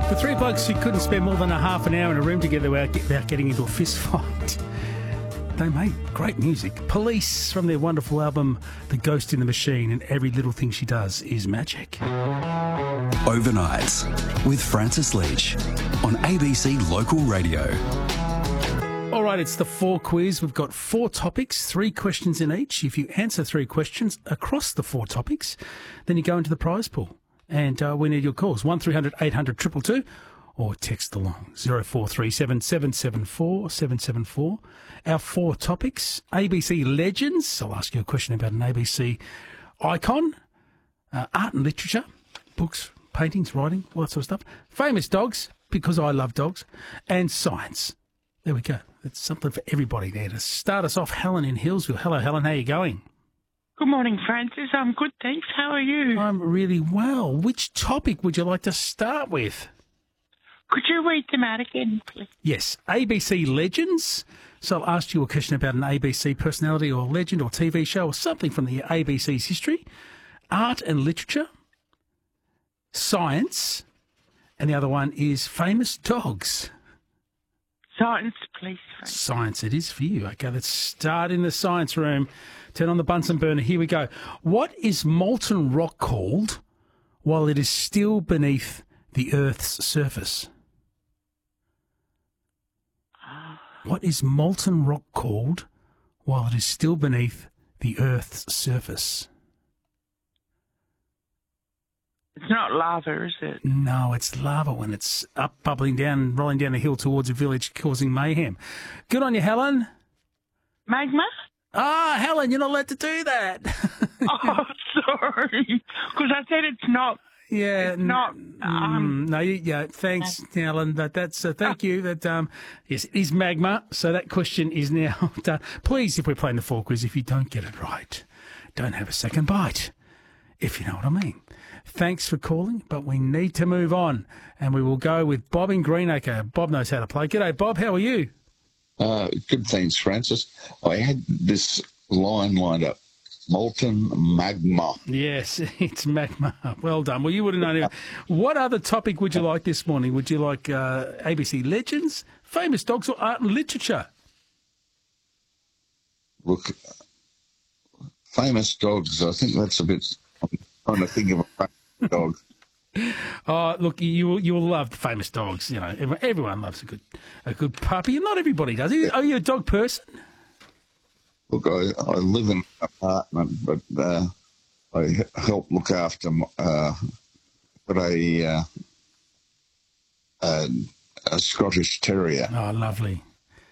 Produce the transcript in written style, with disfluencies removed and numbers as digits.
For three blokes who couldn't spend more than a half an hour in a room together without getting into a fist fight, they made great music. Police, from their wonderful album The Ghost in the Machine, and Every Little Thing She Does Is Magic. Overnights with Francis Leach on ABC Local Radio. All right, it's the 4 quiz. We've got 4 topics, 3 questions in each. If you answer 3 questions across the 4 topics, then you go into the prize pool. And we need your calls, 1300 800 222, or text along, 0437 774 774. Our 4 topics, ABC legends. I'll ask you a question about an ABC icon, art and literature, books, paintings, writing, all that sort of stuff. Famous dogs, because I love dogs, and science. There we go. It's something for everybody there. To start us off, Helen in Hillsville. Hello, Helen. How are you going? Good morning, Francis. I'm good, thanks. How are you? I'm really well. Which topic would you like to start with? Could you read them out again, please? Yes, ABC legends. So I'll ask you a question about an ABC personality or legend or TV show or something from the ABC's history. Art and literature. Science. And the other one is famous dogs. Science, please, Francis. Science it is for you. Okay, let's start in the science room. Turn on the Bunsen burner. Here we go. What is molten rock called while it is still beneath the Earth's surface? What is molten rock called while it is still beneath the Earth's surface? It's not lava, is it? No, it's lava when it's up, bubbling down, rolling down the hill towards a village, causing mayhem. Good on you, Helen. Magma? Ah, Helen, you're not allowed to do that. Oh, sorry. Because I said it's not. Yeah, it's not. No, yeah. Thanks, Helen. That's thank you. That yes, it is magma. So that question is now done. Please, if we're playing the 4 quiz, if you don't get it right, don't have a second bite. If you know what I mean. Thanks for calling, but we need to move on, and we will go with Bob in Greenacre. Bob knows how to play. G'day, Bob. How are you? Good, thanks, Francis. I had this line lined up. Molten magma. Yes, it's magma. Well done. Well, you would have known it. What other topic would you like this morning? Would you like ABC legends, famous dogs, or art and literature? Look, famous dogs, I think that's a bit... I'm trying to think of a famous dog. Oh, look, you will love famous dogs. You know, everyone loves a good puppy, and not everybody does. Are you a dog person? Look, I live in an apartment, but I help look after a Scottish Terrier. Oh, lovely.